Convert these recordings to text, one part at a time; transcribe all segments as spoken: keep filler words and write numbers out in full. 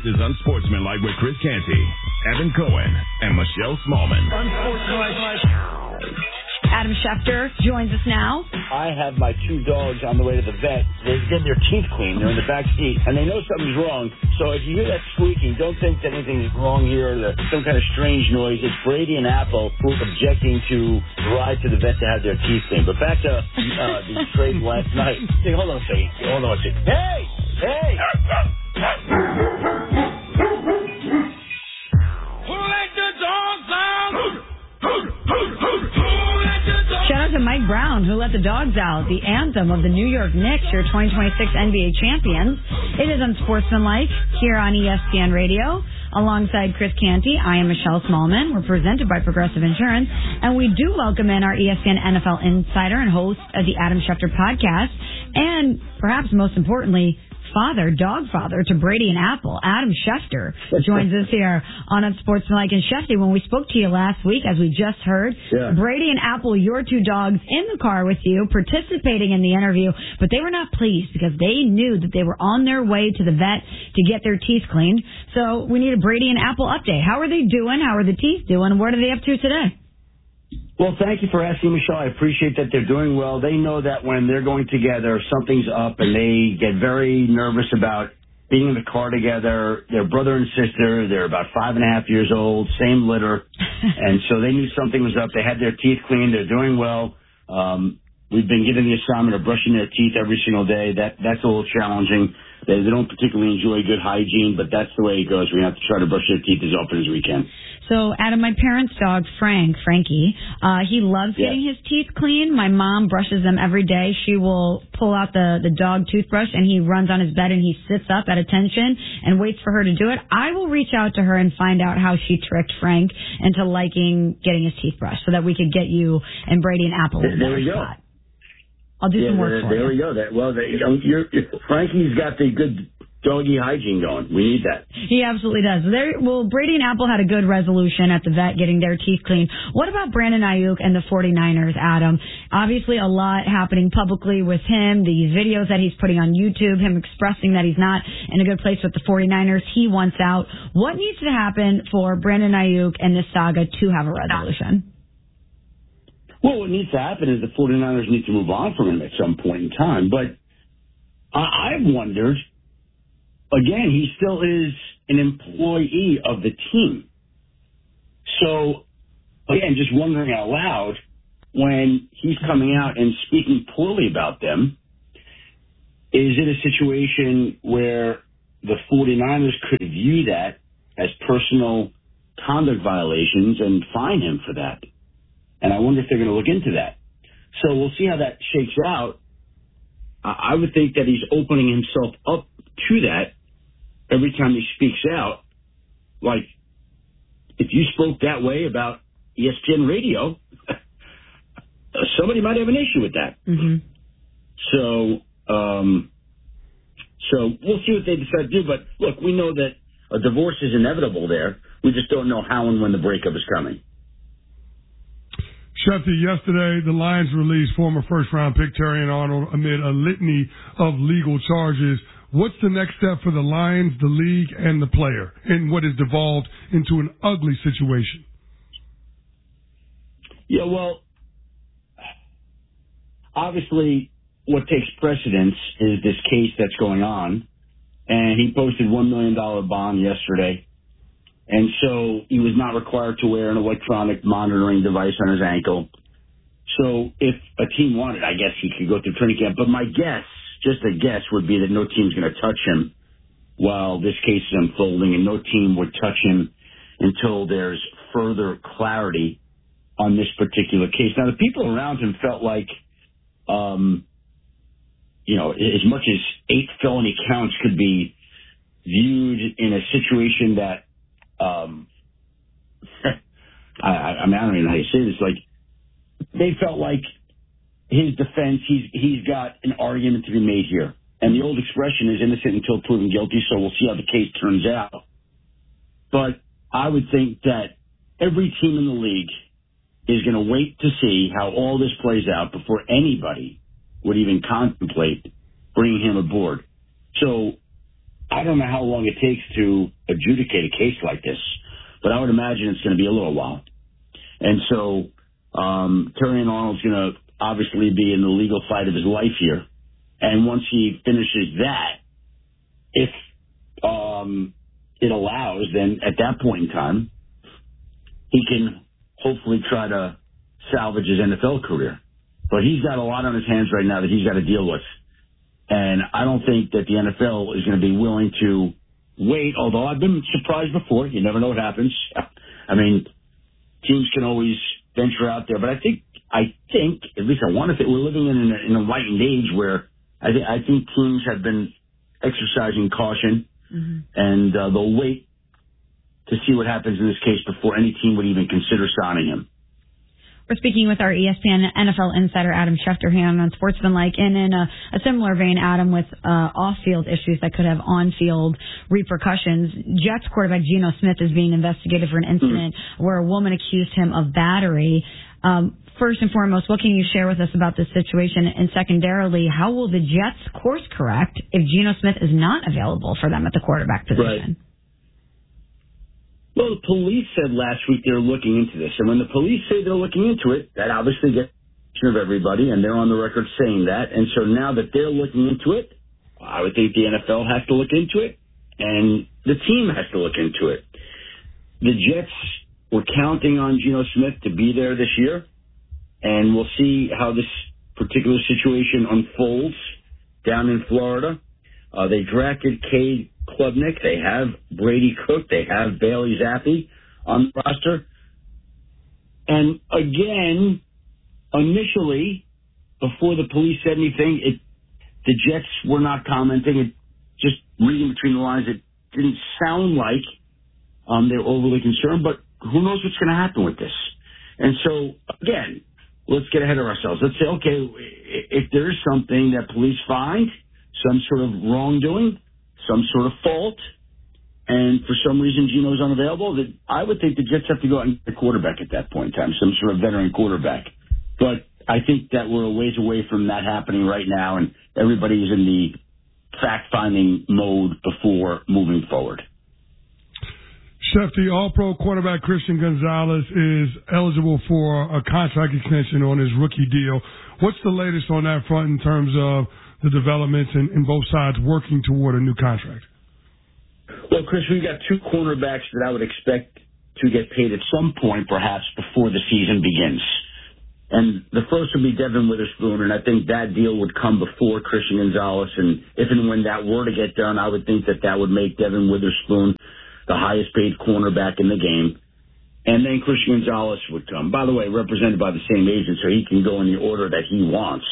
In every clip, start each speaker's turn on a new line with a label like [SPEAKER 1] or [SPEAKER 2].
[SPEAKER 1] This is Unsportsmanlike with Chris Canty, Evan Cohen, and Michelle Smallman.
[SPEAKER 2] Unsportsmanlike. Adam Schefter joins us now.
[SPEAKER 3] I have my two dogs on the way to the vet. They're getting their teeth cleaned. They're in the back seat, and they know something's wrong. So if you hear that squeaking, don't think that anything's wrong here or some kind of strange noise. It's Brady and Apple who are objecting to ride to the vet to have their teeth cleaned. But back to uh, the trade last night. Hey, hold on a second. Hold on a second. Hey! Hey!
[SPEAKER 4] Who let the dogs out?
[SPEAKER 2] Shout out to Mike Brown, who let the dogs out, the anthem of the New York Knicks, your twenty twenty-six N B A champions. It is Unsportsmanlike here on E S P N Radio. Alongside Chris Canty, I am Michelle Smallman. We're presented by Progressive Insurance, and we do welcome in our E S P N N F L insider and host of the Adam Schefter podcast, and perhaps most importantly, father, dog father to Brady and Apple, Adam Schefter, joins us here on Unsportsmanlike. And Schefter, when we spoke to you last week, as we just heard,
[SPEAKER 3] yeah.
[SPEAKER 2] Brady and Apple, your two dogs, in the car with you, participating in the interview, but they were not pleased because they knew that they were on their way to the vet to get their teeth cleaned. So we need a Brady and Apple update. How are they doing? How are the teeth doing? What are they up to today?
[SPEAKER 3] Well, thank you for asking, Michelle. I appreciate that they're doing well. They know that when they're going together, something's up, and they get very nervous about being in the car together. They're brother and sister. They're about five and a half years old, same litter. And so they knew something was up. They had their teeth cleaned. They're doing well. Um, we've been given the assignment of brushing their teeth every single day. That That's a little challenging. They, they don't particularly enjoy good hygiene, but that's the way it goes. We have to try to brush their teeth as often as we can.
[SPEAKER 2] So, Adam, my parents' dog, Frank, Frankie, uh, he loves
[SPEAKER 3] yeah.
[SPEAKER 2] getting his teeth cleaned. My mom brushes them every day. She will pull out the, the dog toothbrush, and he runs on his bed, and he sits up at attention and waits for her to do it. I will reach out to her and find out how she tricked Frank into liking getting his teeth brushed so that we could get you and Brady and Apple in
[SPEAKER 3] there we go.
[SPEAKER 2] spot. I'll do
[SPEAKER 3] yeah,
[SPEAKER 2] some work
[SPEAKER 3] there,
[SPEAKER 2] for
[SPEAKER 3] there
[SPEAKER 2] you.
[SPEAKER 3] There we go. That, well, that, you're, Frankie's got the good doggy hygiene going. We need that.
[SPEAKER 2] He absolutely does. There, well, Brady and Apple had a good resolution at the vet getting their teeth cleaned. What about Brandon Ayuk and the forty-niners, Adam? Obviously a lot happening publicly with him, these videos that he's putting on YouTube, him expressing that he's not in a good place with the forty-niners. He wants out. What needs to happen for Brandon Ayuk and this saga to have a resolution?
[SPEAKER 3] Well, what needs to happen is the forty-niners need to move on from him at some point in time. But I- I've wondered, again, he still is an employee of the team. So, again, just wondering out loud, when he's coming out and speaking poorly about them, is it a situation where the forty-niners could view that as personal conduct violations and fine him for that? And I wonder if they're going to look into that. So we'll see how that shakes out. I would think that he's opening himself up to that every time he speaks out. Like, if you spoke that way about E S P N Radio, somebody might have an issue with that.
[SPEAKER 2] Mm-hmm.
[SPEAKER 3] So, um, so we'll see what they decide to do. But, look, we know that a divorce is inevitable there. We just don't know how and when the breakup is coming.
[SPEAKER 5] Schefter, yesterday the Lions released former first-round pick Terrion Arnold amid a litany of legal charges. What's the next step for the Lions, the league, and the player in what has devolved into an ugly situation?
[SPEAKER 3] Yeah, well, obviously what takes precedence is this case that's going on, and he posted one million dollars bond yesterday. And so he was not required to wear an electronic monitoring device on his ankle. So if a team wanted, I guess he could go through training camp. But my guess, just a guess, would be that no team's going to touch him while this case is unfolding, and no team would touch him until there's further clarity on this particular case. Now, the people around him felt like, um, you know, as much as eight felony counts could be viewed in a situation that, Um, I, I mean, I don't even know how you say this. Like, they felt like his defense, he's he's got an argument to be made here. And the old expression is innocent until proven guilty, so we'll see how the case turns out. But I would think that every team in the league is going to wait to see how all this plays out before anybody would even contemplate bringing him aboard. So I I don't know how long it takes to adjudicate a case like this, but I would imagine it's going to be a little while. And so um, Terrion Arnold's going to obviously be in the legal fight of his life here. And once he finishes that, if um, it allows, then at that point in time, he can hopefully try to salvage his N F L career. But he's got a lot on his hands right now that he's got to deal with. And I don't think that the N F L is going to be willing to wait, although I've been surprised before. You never know what happens. I mean, teams can always venture out there. But I think, I think, at least I want to think, we're living in an, in an enlightened age where I, th- I think teams have been exercising caution, mm-hmm. and uh, they'll wait to see what happens in this case before any team would even consider signing him.
[SPEAKER 2] We're speaking with our E S P N N F L insider, Adam Schefter, here on Sportsmanlike. And in a, a similar vein, Adam, with uh, off-field issues that could have on-field repercussions, Jets quarterback Geno Smith is being investigated for an incident mm-hmm. where a woman accused him of battery. Um, first and foremost, what can you share with us about this situation? And secondarily, how will the Jets course correct if Geno Smith is not available for them at the quarterback position?
[SPEAKER 3] Right. Well, the police said last week they're looking into this. And when the police say they're looking into it, that obviously gets the attention of everybody, and they're on the record saying that. And so now that they're looking into it, I would think the N F L has to look into it, and the team has to look into it. The Jets were counting on Geno Smith to be there this year, and we'll see how this particular situation unfolds down in Florida. Uh, they drafted Cade Klubnik. They have Brady Cook. They have Bailey Zappi on the roster. And again, initially, before the police said anything, it, the Jets were not commenting. It, just reading between the lines, it didn't sound like um, they're overly concerned, but who knows what's going to happen with this. And so, again, let's get ahead of ourselves. Let's say, okay, if there is something that police find, some sort of wrongdoing, some sort of fault, and for some reason Geno's unavailable, that I would think the Jets have to go out and get a quarterback at that point in time, some sort of veteran quarterback. But I think that we're a ways away from that happening right now, and everybody's in the fact-finding mode before moving forward.
[SPEAKER 5] Chef, the All-Pro quarterback Christian Gonzalez is eligible for a contract extension on his rookie deal. What's the latest on that front in terms of the developments and, and both sides working toward a new contract?
[SPEAKER 3] Well, Chris, we've got two cornerbacks that I would expect to get paid at some point, perhaps before the season begins. And the first would be Devin Witherspoon, and I think that deal would come before Christian Gonzalez. And if and when that were to get done, I would think that that would make Devin Witherspoon the highest paid cornerback in the game. And then Christian Gonzalez would come. By the way, represented by the same agent, so he can go in the order that he wants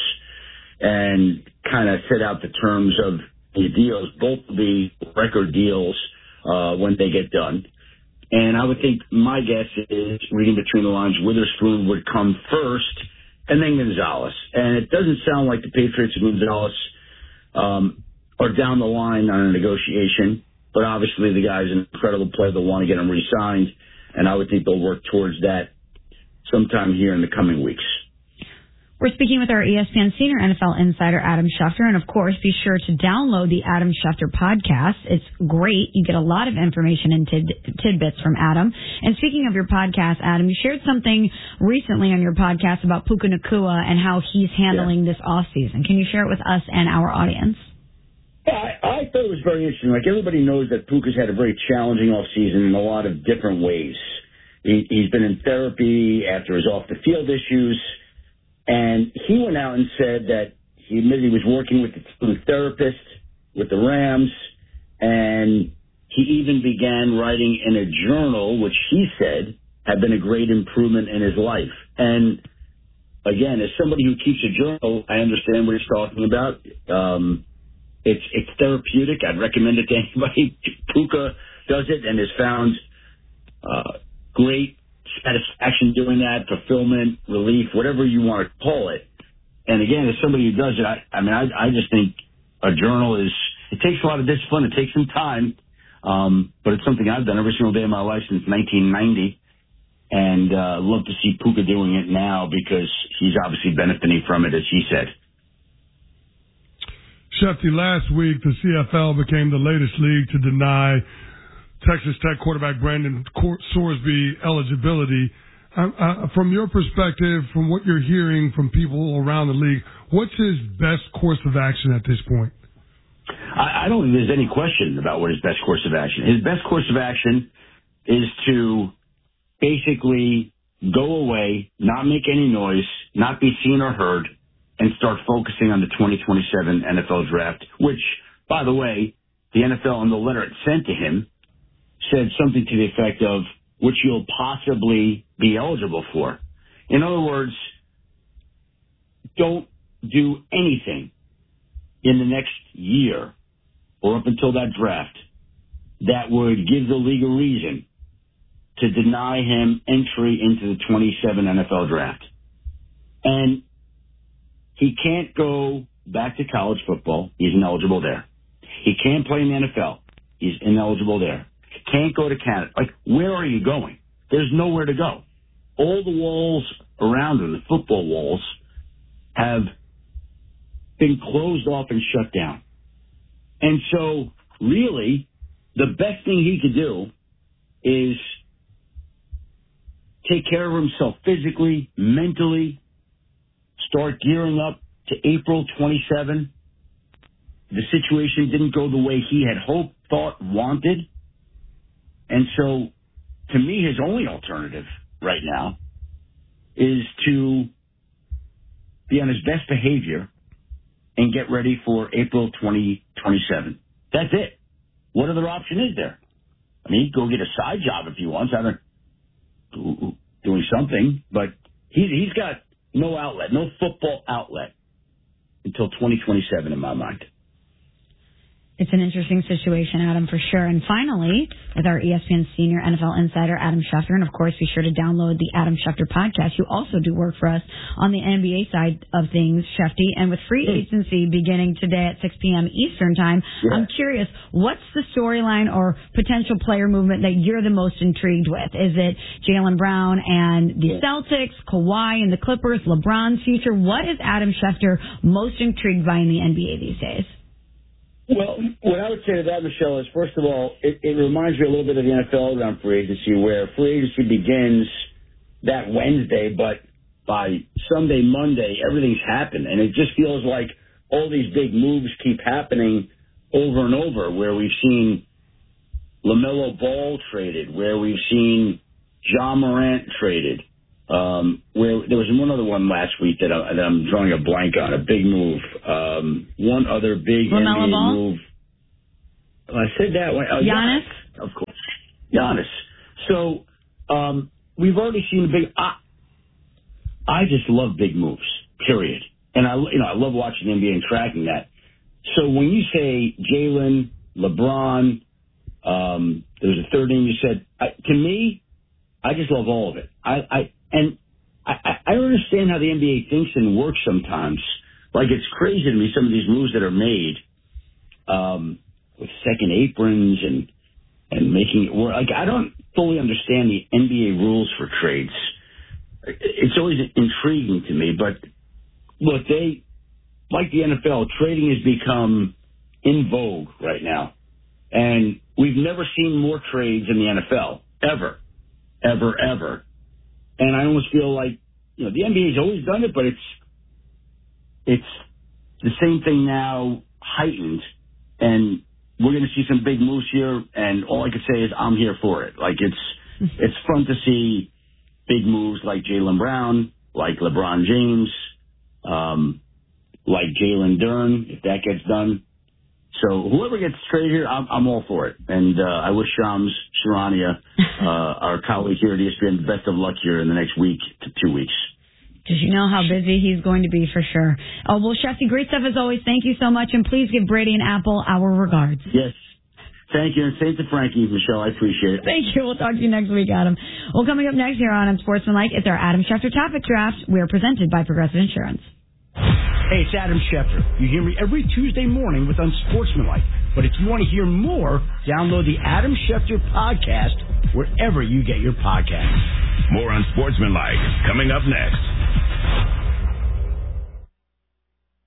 [SPEAKER 3] and kind of set out the terms of the deals. Both will be record deals uh, when they get done. And I would think, my guess is, reading between the lines, Witherspoon would come first, and then Gonzalez. And it doesn't sound like the Patriots and Gonzalez um, are down the line on a negotiation, but obviously the guy's an incredible player. They'll want to get him re-signed, and I would think they'll work towards that sometime here in the coming weeks.
[SPEAKER 2] We're speaking with our E S P N senior N F L insider, Adam Schefter. And, of course, be sure to download the Adam Schefter podcast. It's great. You get a lot of information and tid- tidbits from Adam. And speaking of your podcast, Adam, you shared something recently on your podcast about Puka Nacua and how he's handling yeah. this offseason. Can you share it with us and our audience?
[SPEAKER 3] Yeah, I, I thought it was very interesting. Like, everybody knows that Puka's had a very challenging offseason in a lot of different ways. He, he's been in therapy after his off-the-field issues. And he went out and said that he admitted he was working with the therapist, with the Rams, and he even began writing in a journal, which he said had been a great improvement in his life. And, again, as somebody who keeps a journal, I understand what he's talking about. Um, it's, it's therapeutic. I'd recommend it to anybody. Puka does it and has found uh, great satisfaction doing that, fulfillment, relief, whatever you want to call it. And again, as somebody who does it, I, I mean, I, I just think a journal is, it takes a lot of discipline. It takes some time. Um, but it's something I've done every single day of my life since nineteen ninety. And, uh, love to see Puka doing it now because he's obviously benefiting from it, as he said.
[SPEAKER 5] Shefty, last week the C F L became the latest league to deny Texas Tech quarterback Brandon Sorsby eligibility. Uh, uh, from your perspective, from what you're hearing from people around the league, what's his best course of action at this point?
[SPEAKER 3] I, I don't think there's any question about what his best course of action. His best course of action is to basically go away, not make any noise, not be seen or heard, and start focusing on the twenty twenty-seven N F L draft, which, by the way, the N F L in the letter it sent to him said something to the effect of which you'll possibly be eligible for. In other words, don't do anything in the next year or up until that draft that would give the league a reason to deny him entry into the twenty-seven N F L draft. And he can't go back to college football. He's ineligible there. He can't play in the N F L. He's ineligible there. Can't go to Canada. Like, where are you going? There's nowhere to go. All the walls around him, the football walls, have been closed off and shut down. And so, really, the best thing he could do is take care of himself physically, mentally, start gearing up to April twenty-seventh. The situation didn't go the way he had hoped, thought, wanted. And so, to me, his only alternative right now is to be on his best behavior and get ready for April twenty twenty-seven. That's it. What other option is there? I mean, he'd go get a side job if he wants, I don't, doing something, but he, he's got no outlet, no football outlet until twenty twenty-seven in my mind.
[SPEAKER 2] It's an interesting situation, Adam, for sure. And finally, with our E S P N senior N F L insider, Adam Schefter, and of course, be sure to download the Adam Schefter podcast. You also do work for us on the N B A side of things, Shefty. And with free agency beginning today at six p.m. Eastern time, yeah. I'm curious, what's the storyline or potential player movement that you're the most intrigued with? Is it Jaylen Brown and the yeah. Celtics, Kawhi and the Clippers, LeBron's future? What is Adam Schefter most intrigued by in the N B A these days?
[SPEAKER 3] Well, what I would say to that, Michelle, is first of all, it, it reminds me a little bit of the N F L around free agency, where free agency begins that Wednesday, but by Sunday, Monday, everything's happened. And it just feels like all these big moves keep happening over and over, where we've seen LaMelo Ball traded, where we've seen Ja Morant traded, um, where there was one other one last week that, I, that I'm drawing a blank on, a big move. Um, one other big
[SPEAKER 2] LaMelo
[SPEAKER 3] N B A
[SPEAKER 2] Ball?
[SPEAKER 3] move. Well, I said that one. Uh,
[SPEAKER 2] Giannis?
[SPEAKER 3] Giannis? Of course. Giannis. So um, we've already seen the big. I, I just love big moves. Period. And I, you know, I love watching the N B A and tracking that. So when you say Jaylen, LeBron, um, there was a third name you said. I, to me, I just love all of it. I, I and I, I don't understand how the N B A thinks and works sometimes. Like, it's crazy to me, some of these moves that are made um, with second aprons and and making it work. Like, I don't fully understand the N B A rules for trades. It's always intriguing to me. But look, they, like the N F L, trading has become in vogue right now. And we've never seen more trades in the N F L, ever, ever, ever. And I almost feel like, you know, the N B A's always done it, but it's it's the same thing now, heightened. And we're going to see some big moves here, and all I can say is I'm here for it. Like, it's it's fun to see big moves like Jaylen Brown, like LeBron James, um, like Jalen Duren, if that gets done. So whoever gets traded here, I'm, I'm all for it. And uh, I wish Shams Charania, uh, our colleague here at E S P N, the best of luck here in the next week to two weeks.
[SPEAKER 2] Because you know how busy he's going to be for sure. Oh, well, Shefty, great stuff as always. Thank you so much. And please give Brady and Apple our regards.
[SPEAKER 3] Yes. Thank you. And same to Frankie, Michelle. I appreciate it.
[SPEAKER 2] Thank you. We'll talk to you next week, Adam. Well, coming up next here on Unsportsmanlike, it's our Adam Schefter Topic Draft. We are presented by Progressive Insurance.
[SPEAKER 6] Hey, it's Adam Schefter. You hear me every Tuesday morning with Unsportsmanlike. But if you want to hear more, download the Adam Schefter podcast wherever you get your podcasts.
[SPEAKER 1] More Unsportsmanlike coming up next.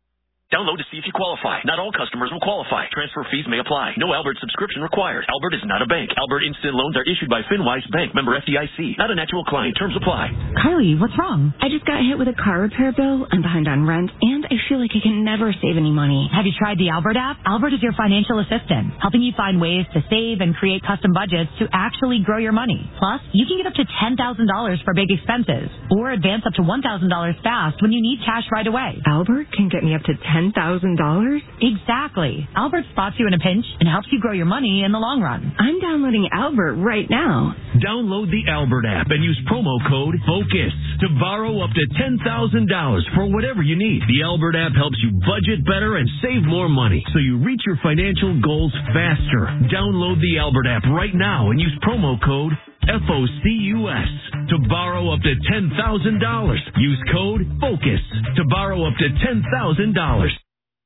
[SPEAKER 7] Download to see if you qualify. Not all customers will qualify. Transfer fees may apply. No Albert subscription required. Albert is not a bank. Albert Instant Loans are issued by FinWise Bank, member F D I C. Not a natural client. Terms apply.
[SPEAKER 8] Carly, what's wrong? I just got hit with a car repair bill. I'm behind on rent, and I feel like I can never save any money.
[SPEAKER 9] Have you tried the Albert app? Albert is your financial assistant, helping you find ways to save and create custom budgets to actually grow your money. Plus, you can get up to ten thousand dollars for big expenses, or advance up to one thousand dollars fast when you need cash right away.
[SPEAKER 8] Albert can get me up to ten thousand dollars?
[SPEAKER 9] Exactly. Albert spots you in a pinch and helps you grow your money in the long run.
[SPEAKER 8] I'm downloading Albert right now.
[SPEAKER 10] Download the Albert app and use promo code FOCUS to borrow up to ten thousand dollars for whatever you need. The Albert app helps you budget better and save more money so you reach your financial goals faster. Download the Albert app right now and use promo code F O C U S to borrow up to ten thousand dollars. Use code FOCUS to borrow up to ten thousand dollars.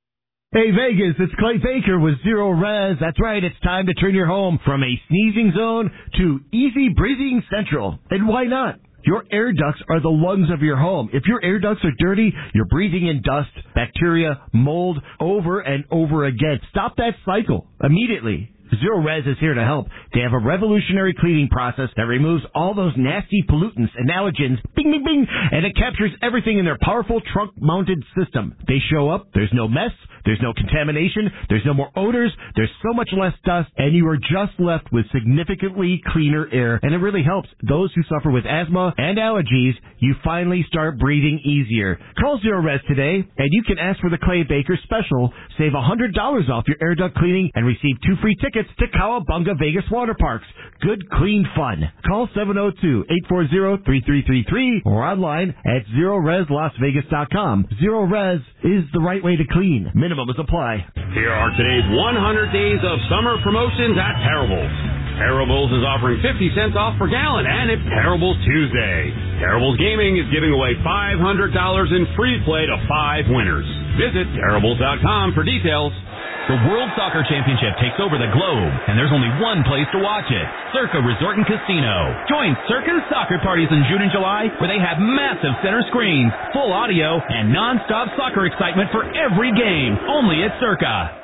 [SPEAKER 11] Hey Vegas, it's Clay Baker with Zero Res. That's right, it's time to turn your home from a sneezing zone to easy breathing central. And why not? Your air ducts are the lungs of your home. If your air ducts are dirty, you're breathing in dust, bacteria, mold over and over again. Stop that cycle immediately. Zero Res is here to help. They have a revolutionary cleaning process that removes all those nasty pollutants and allergens, bing, bing, bing, and it captures everything in their powerful trunk-mounted system. They show up, there's no mess, there's no contamination, there's no more odors, there's so much less dust, and you are just left with significantly cleaner air. And it really helps those who suffer with asthma and allergies. You finally start breathing easier. Call Zero Res today, and you can ask for the Clay Baker special. Save one hundred dollars off your air duct cleaning and receive two free tickets to Cowabunga Vegas Water Parks. Good, clean fun. Call seven oh two, eight four zero, three three three three or online at zero res las vegas dot com. Zero Res is the right way to clean. Minimums apply.
[SPEAKER 12] Here are today's one hundred days of summer promotions at Terrible's. Terrible's is offering fifty cents off per gallon, and it's Terrible's Tuesday. Terrible's Gaming is giving away five hundred dollars in free play to five winners. Visit terribles dot com for details.
[SPEAKER 13] The World Soccer Championship takes over the globe, and there's only one place to watch it, Circa Resort and Casino. Join Circa's soccer parties in June and July, where they have massive center screens, full audio, and non-stop soccer excitement for every game, only at Circa.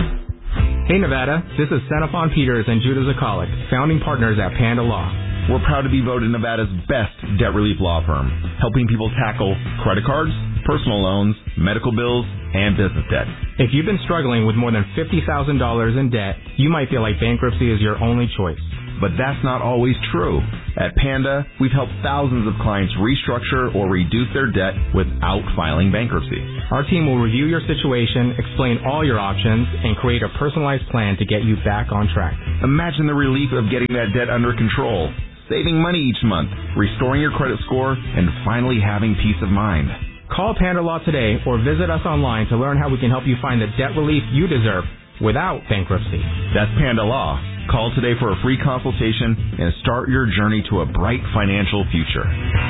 [SPEAKER 14] Hey Nevada, this is Xenophon Peters and Judah Zakalik, founding partners at Panda Law.
[SPEAKER 15] We're proud to be voted Nevada's best debt relief law firm, helping people tackle credit cards, personal loans, medical bills, and business debt.
[SPEAKER 14] If you've been struggling with more than fifty thousand dollars in debt, you might feel like bankruptcy is your only choice.
[SPEAKER 15] But that's not always true. At Panda, we've helped thousands of clients restructure or reduce their debt without filing bankruptcy.
[SPEAKER 14] Our team will review your situation, explain all your options, and create a personalized plan to get you back on track.
[SPEAKER 15] Imagine the relief of getting that debt under control, saving money each month, restoring your credit score, and finally having peace of mind.
[SPEAKER 14] Call Panda Law today or visit us online to learn how we can help you find the debt relief you deserve without bankruptcy.
[SPEAKER 15] That's Panda Law. Call today for a free consultation and start your journey to a bright financial future.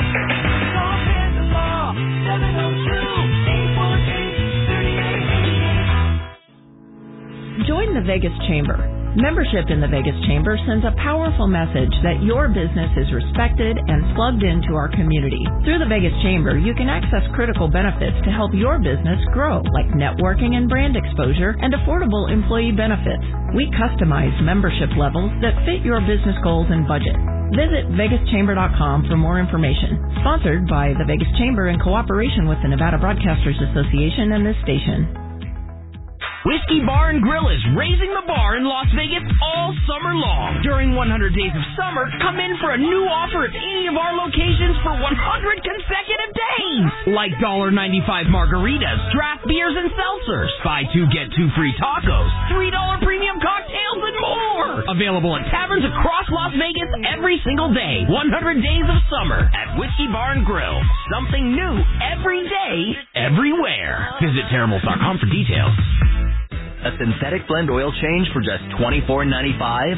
[SPEAKER 16] Join the Vegas Chamber. Membership in the Vegas Chamber sends a powerful message that your business is respected and plugged into our community. Through the Vegas Chamber, you can access critical benefits to help your business grow, like networking and brand exposure and affordable employee benefits. We customize membership levels that fit your business goals and budget. Visit vegas chamber dot com for more information. Sponsored by the Vegas Chamber in cooperation with the Nevada Broadcasters Association and this station.
[SPEAKER 17] Whiskey Bar and Grill is raising the bar in Las Vegas all summer long. During one hundred days of summer, come in for a new offer at any of our locations for one hundred consecutive days. Like one ninety-five margaritas, draft beers and seltzers, buy two, get two free tacos, three dollars premium cocktails, and more. Available at taverns across Las Vegas every single day. one hundred days of summer at Whiskey Bar and Grill. Something new every day, everywhere. Visit terribles dot com for details.
[SPEAKER 18] A synthetic blend oil change for just twenty-four ninety-five?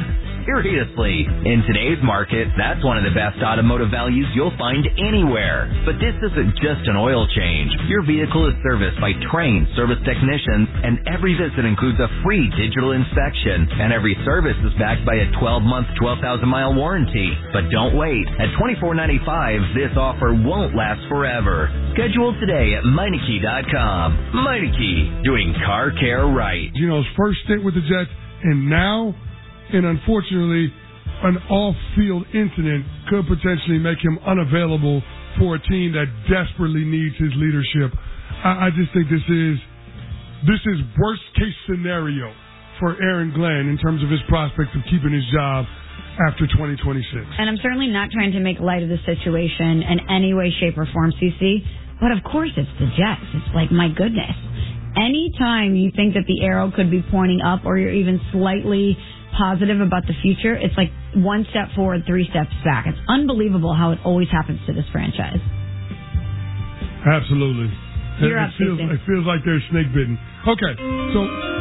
[SPEAKER 18] Seriously, in today's market, that's one of the best automotive values you'll find anywhere. But this isn't just an oil change. Your vehicle is serviced by trained service technicians, and every visit includes a free digital inspection, and every service is backed by a twelve-month, twelve thousand mile warranty. But don't wait. At twenty-four ninety-five, this offer won't last forever. Schedule today at Meineke dot com. Meineke, doing car care right.
[SPEAKER 5] You know, his first stint with the Jets, and now, and unfortunately, an off-field incident could potentially make him unavailable for a team that desperately needs his leadership. I, I just think this is this is worst-case scenario for Aaron Glenn in terms of his prospects of keeping his job after twenty twenty-six.
[SPEAKER 2] And I'm certainly not trying to make light of the situation in any way, shape, or form, C C, but of course it's the Jets. It's like, my goodness. Anytime you think that the arrow could be pointing up or you're even slightly positive about the future, it's like one step forward, three steps back. It's unbelievable how it always happens to this franchise.
[SPEAKER 5] Absolutely.
[SPEAKER 2] You're
[SPEAKER 5] it, feels, it feels like they're snake bitten. Okay, so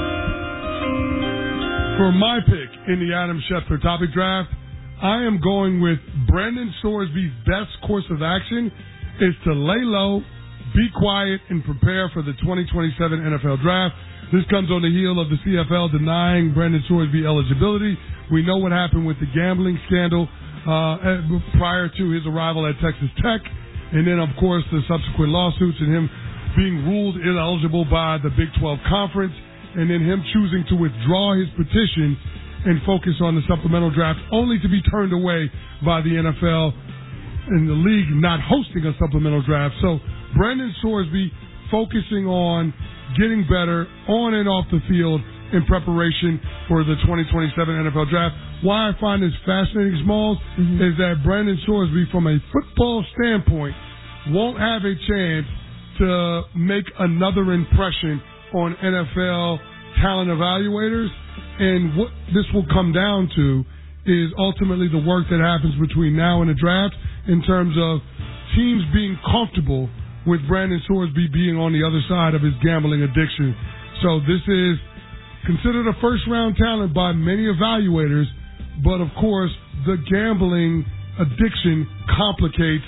[SPEAKER 5] for my pick in the Adam Schefter topic draft, I am going with Brandon Sorsby's best course of action is to lay low, be quiet, and prepare for the twenty twenty-seven N F L Draft. This comes on the heel of the C F L denying Brandon Sorsby eligibility. We know what happened with the gambling scandal uh, prior to his arrival at Texas Tech. And then, of course, the subsequent lawsuits and him being ruled ineligible by the Big twelve Conference. And then him choosing to withdraw his petition and focus on the supplemental draft, only to be turned away by the N F L and the league not hosting a supplemental draft. So Brandon Sorsby focusing on getting better on and off the field in preparation for the twenty twenty-seven N F L Draft. Why I find this fascinating, Smalls, mm-hmm. is that Brandon Sorsby, from a football standpoint, won't have a chance to make another impression on N F L talent evaluators. And what this will come down to is ultimately the work that happens between now and the draft in terms of teams being comfortable with Brandon Sorsby being on the other side of his gambling addiction. So this is considered a first-round talent by many evaluators, but of course, the gambling addiction complicates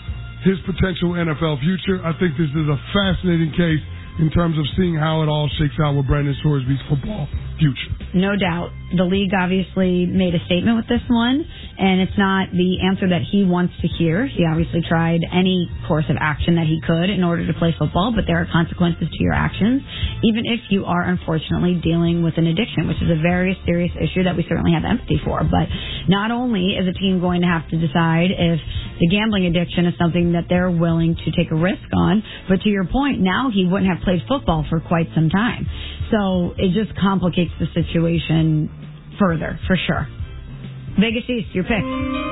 [SPEAKER 5] his potential N F L future. I think this is a fascinating case in terms of seeing how it all shakes out with Brandon Sorsby's football future.
[SPEAKER 2] No doubt. The league obviously made a statement with this one, and it's not the answer that he wants to hear. He obviously tried any course of action that he could in order to play football, but there are consequences to your actions, even if you are unfortunately dealing with an addiction, which is a very serious issue that we certainly have empathy for. But not only is a team going to have to decide if the gambling addiction is something that they're willing to take a risk on, but to your point, now he wouldn't have played football for quite some time. So it just complicates the situation further, for sure. Vegas East, your pick.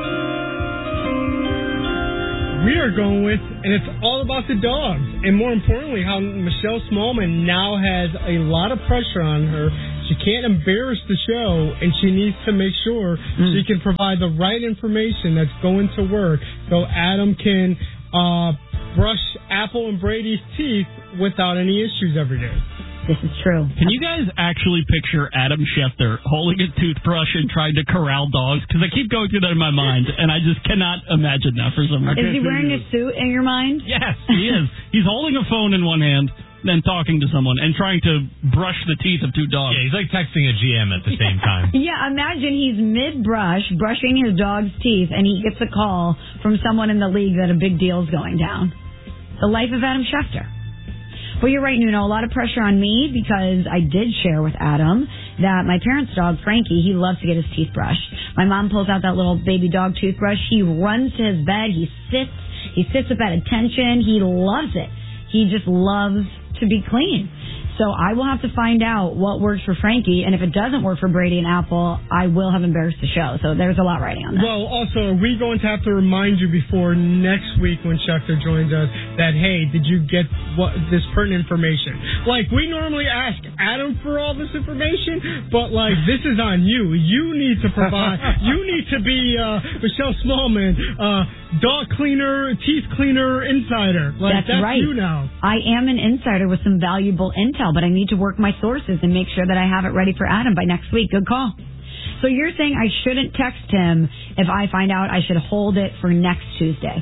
[SPEAKER 19] We are going with, and it's all about the dogs, and more importantly, how Michelle Smallman now has a lot of pressure on her. She can't embarrass the show, and she needs to make sure mm. she can provide the right information that's going to work so Adam can uh, brush Apple and Brady's teeth without any issues every day.
[SPEAKER 2] This is true.
[SPEAKER 20] Can you guys actually picture Adam Schefter holding a toothbrush and trying to corral dogs? Because I keep going through that in my mind, and I just cannot imagine that for some reason.
[SPEAKER 2] Is he wearing a suit in your mind?
[SPEAKER 20] Yes, he is. He's holding a phone in one hand, then talking to someone, and trying to brush the teeth of two dogs.
[SPEAKER 21] Yeah, he's like texting a G M at the same time.
[SPEAKER 2] Yeah, imagine he's mid-brush, brushing his dog's teeth, and he gets a call from someone in the league that a big deal's going down. The life of Adam Schefter. Well, you're right, Nuno. A lot of pressure on me because I did share with Adam that my parents' dog, Frankie, he loves to get his teeth brushed. My mom pulls out that little baby dog toothbrush. He runs to his bed. He sits. He sits up at attention. He loves it. He just loves to be clean. So I will have to find out what works for Frankie, and if it doesn't work for Brady and Apple, I will have embarrassed the show. So there's a lot riding on that.
[SPEAKER 19] Well, also, are we going to have to remind you before next week when Schefter joins us that, hey, did you get what this pertinent information? Like, we normally ask Adam for all this information, but, like, this is on you. You need to provide, you need to be uh, Michelle Smallman, uh, dog cleaner, teeth cleaner, insider. Like,
[SPEAKER 2] that's,
[SPEAKER 19] that's
[SPEAKER 2] right.
[SPEAKER 19] you now.
[SPEAKER 2] I am an insider with some valuable intel, but I need to work my sources and make sure that I have it ready for Adam by next week. Good call. So you're saying I shouldn't text him if I find out I should hold it for next Tuesday?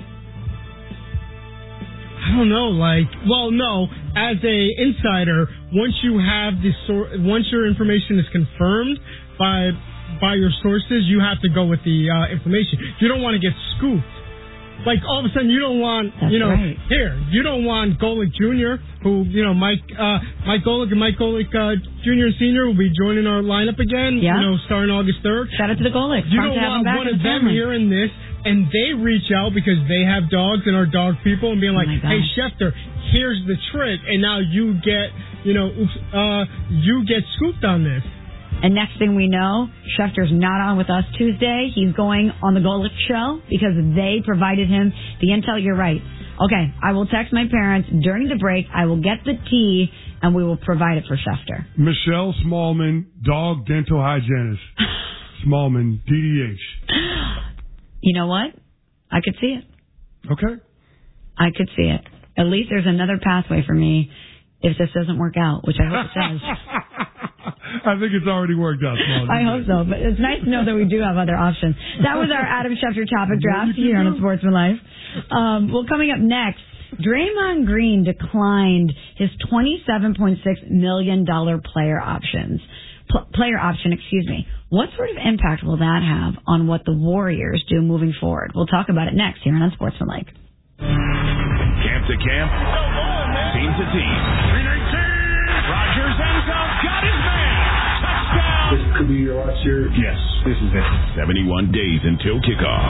[SPEAKER 19] I don't know, like, well, no, as a insider, once you have the sor- once your information is confirmed by by your sources, you have to go with the uh, information. You don't want to get scooped. Like, all of a sudden, you don't want,
[SPEAKER 2] That's
[SPEAKER 19] you know,
[SPEAKER 2] right.
[SPEAKER 19] here, you don't want Golick Junior, who, you know, Mike uh, Mike Golick and Mike Golick uh, Junior and Senior will be joining our lineup again,
[SPEAKER 2] Yeah.
[SPEAKER 19] you know, starting August third.
[SPEAKER 2] Shout out to the Golicks.
[SPEAKER 19] You
[SPEAKER 2] Fun
[SPEAKER 19] don't
[SPEAKER 2] to have
[SPEAKER 19] want
[SPEAKER 2] them back
[SPEAKER 19] one
[SPEAKER 2] in
[SPEAKER 19] of
[SPEAKER 2] the
[SPEAKER 19] them
[SPEAKER 2] family.
[SPEAKER 19] hearing this, and they reach out because they have dogs and are dog people and being like,
[SPEAKER 2] my
[SPEAKER 19] hey,
[SPEAKER 2] gosh.
[SPEAKER 19] Schefter, here's the trick, and now you get, you know, oops, uh, you get scooped on this.
[SPEAKER 2] And next thing we know, Schefter's not on with us Tuesday. He's going on the Golick show because they provided him the intel. You're right. Okay, I will text my parents during the break. I will get the tea, and we will provide it for Schefter.
[SPEAKER 5] Michelle Smallman, dog dental hygienist. Smallman, D D H.
[SPEAKER 2] You know what? I could see it.
[SPEAKER 5] Okay.
[SPEAKER 2] I could see it. At least there's another pathway for me if this doesn't work out, which I hope it does.
[SPEAKER 5] I think it's already worked out, Smallman.
[SPEAKER 2] I hope so, but it's nice to know that we do have other options. That was our Adam Schefter topic draft here on Sportsman Life. Um, well, coming up next, Draymond Green declined his twenty-seven point six million dollars player options. Pl- player option, excuse me. What sort of impact will that have on what the Warriors do moving forward? We'll talk about it next here on Sportsmanlike.
[SPEAKER 1] Camp to camp, team to team. three nineteen. Rogers ends up, got his man. Touchdown.
[SPEAKER 4] This could be your last year.
[SPEAKER 1] Yes, this is it. seventy-one days until kickoff.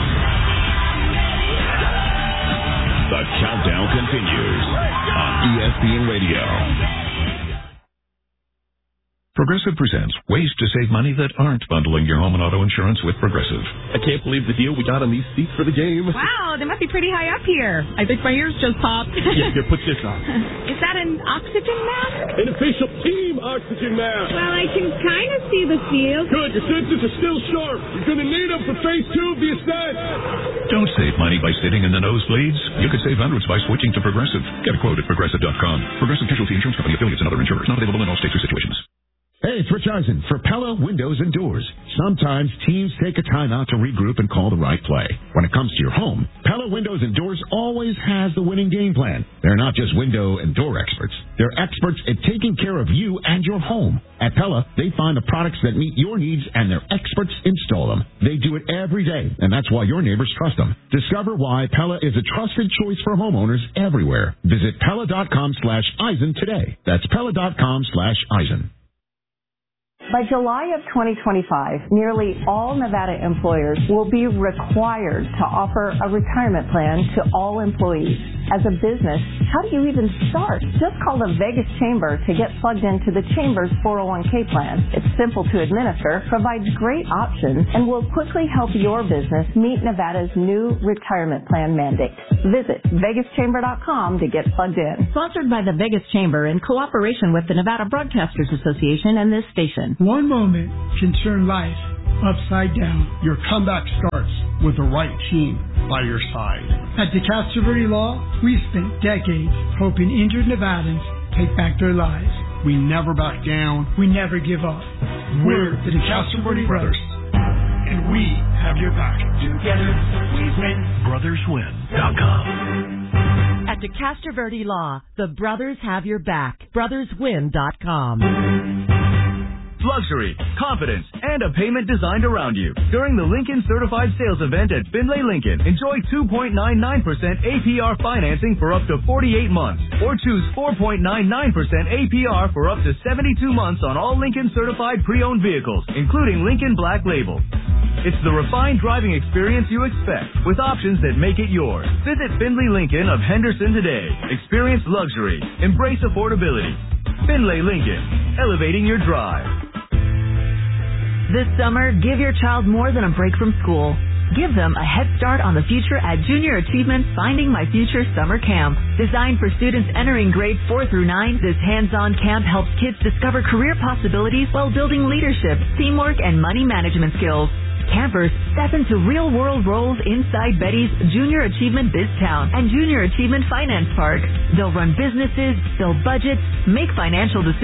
[SPEAKER 1] The countdown continues on E S P N Radio.
[SPEAKER 22] Progressive presents ways to save money that aren't bundling your home and auto insurance with Progressive.
[SPEAKER 23] I can't believe the deal we got on these seats for the game.
[SPEAKER 24] Wow, they must be pretty high up here. I think my ears just popped.
[SPEAKER 23] Yeah, here, put this on.
[SPEAKER 24] Is that an oxygen mask?
[SPEAKER 23] An official team oxygen mask.
[SPEAKER 24] Well, I can kind of see the seal.
[SPEAKER 23] Good, your senses are still sharp. You're going to need them for phase two of the ascent.
[SPEAKER 22] Don't save money by sitting in the nosebleeds. You could save hundreds by switching to Progressive. Get a quote at Progressive dot com. Progressive Casualty Insurance Company, affiliates, and other insurers. Not available in all states or situations.
[SPEAKER 25] Hey, it's Rich Eisen for Pella Windows and Doors. Sometimes teams take a time out to regroup and call the right play. When it comes to your home, Pella Windows and Doors always has the winning game plan. They're not just window and door experts. They're experts at taking care of you and your home. At Pella, they find the products that meet your needs and their experts install them. They do it every day, and that's why your neighbors trust them. Discover why Pella is a trusted choice for homeowners everywhere. Visit Pella dot com slash Eisen today. That's Pella dot com slash Eisen.
[SPEAKER 26] By July of twenty twenty-five, nearly all Nevada employers will be required to offer a retirement plan to all employees. As a business, how do you even start? Just call the Vegas Chamber to get plugged into the Chamber's four oh one k plan. It's simple to administer, provides great options, and will quickly help your business meet Nevada's new retirement plan mandate. Visit Vegas Chamber dot com to get plugged in.
[SPEAKER 16] Sponsored by the Vegas Chamber in cooperation with the Nevada Broadcasters Association and this station.
[SPEAKER 27] One moment can turn life upside down.
[SPEAKER 28] Your comeback starts with the right team by your side.
[SPEAKER 27] At DeCastro Verde Law, we spent decades helping injured Nevadans take back their lives.
[SPEAKER 28] We never back down.
[SPEAKER 27] We never give up.
[SPEAKER 28] We're the DeCastro Verde Brothers, and we have your back.
[SPEAKER 27] Together, we win.
[SPEAKER 22] Brothers Win dot com.
[SPEAKER 29] At DeCastro Verde Law, the brothers have your back. Brothers Win dot com.
[SPEAKER 30] Luxury, confidence, and a payment designed around you. During the Lincoln Certified Sales Event at Finlay Lincoln, enjoy two point nine nine percent A P R financing for up to forty-eight months, or choose four point nine nine percent A P R for up to seventy-two months on all Lincoln Certified pre-owned vehicles, including Lincoln Black Label. It's the refined driving experience you expect, with options that make it yours. Visit Finlay Lincoln of Henderson today. Experience luxury. Embrace affordability. Finlay Lincoln, elevating your drive.
[SPEAKER 29] This summer, give your child more than a break from school. Give them a head start on the future at Junior Achievement's Finding My Future Summer Camp. Designed for students entering grades four through nine, this hands-on camp helps kids discover career possibilities while building leadership, teamwork, and money management skills. Campers step into real-world roles inside Betty's Junior Achievement BizTown and Junior Achievement Finance Park. They'll run businesses, build budgets, make financial decisions,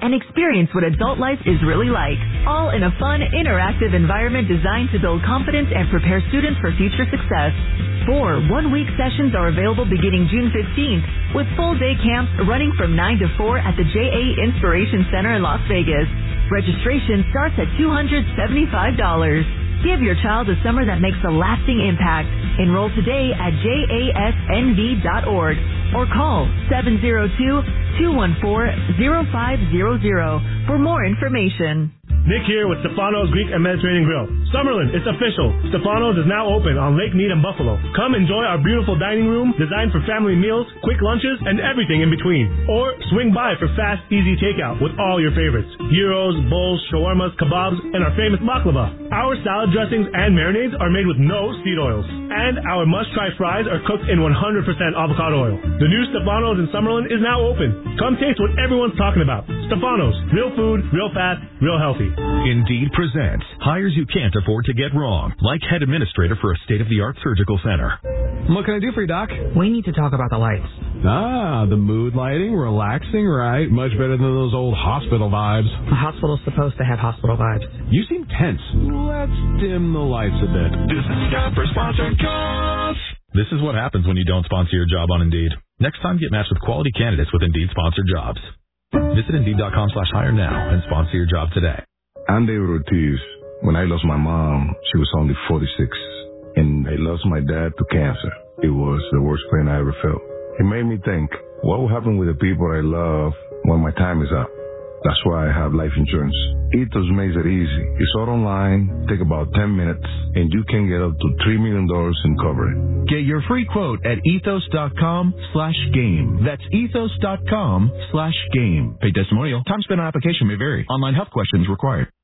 [SPEAKER 29] and experience what adult life is really like, all in a fun, interactive environment designed to build confidence and prepare students for future success. Four one-week sessions are available beginning June fifteenth, with full-day camps running from nine to four at the J A Inspiration Center in Las Vegas. Registration starts at two hundred seventy-five dollars. Give your child a summer that makes a lasting impact. Enroll today at J A S N V dot org or call seven zero two, two one four, zero five zero zero for more information.
[SPEAKER 3] Nick here with Stefano's Greek and Mediterranean Grill. Summerlin, it's official. Stefano's is now open on Lake Mead and Buffalo. Come enjoy our beautiful dining room designed for family meals, quick lunches, and everything in between. Or swing by for fast, easy takeout with all your favorites. Gyros, bowls, shawarmas, kebabs, and our famous baklava. Our salad dressings and marinades are made with no seed oils. And our must-try fries are cooked in one hundred percent avocado oil. The new Stefano's in Summerlin is now open. Come taste what everyone's talking about. Stefano's. Real food, real fast, real healthy.
[SPEAKER 22] Indeed presents hires you can't afford to get wrong, like head administrator for a state-of-the-art surgical center.
[SPEAKER 4] What can I do for you, Doc?
[SPEAKER 6] We need to talk about the lights.
[SPEAKER 4] Ah, the mood lighting, relaxing, right? Much better than those old hospital vibes.
[SPEAKER 6] A hospital's supposed to have hospital vibes.
[SPEAKER 4] You seem tense. Let's dim the lights a bit.
[SPEAKER 22] This is time for sponsored jobs. This is what happens when you don't sponsor your job on Indeed. Next time, get matched with quality candidates with Indeed sponsored jobs. Visit Indeed.com slash hire now and sponsor your job today.
[SPEAKER 7] I'm David Ortiz. When I lost my mom, she was only forty-six. And I lost my dad to cancer. It was the worst pain I ever felt. It made me think, what will happen with the people I love when my time is up? That's why I have life insurance. Ethos makes it easy. It's all online, take about ten minutes, and you can get up to three million dollars in coverage.
[SPEAKER 30] Get your free quote at ethos.com slash game. That's ethos.com slash game. Paid testimonial. Time spent on application may vary. Online health questions required.